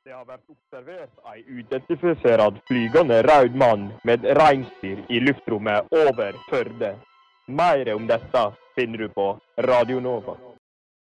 Det har vært observert en uidentifisert flygende rød mann med reinsdyr i luftrommet over Førde. Mer om dette finner du på Radio Nova.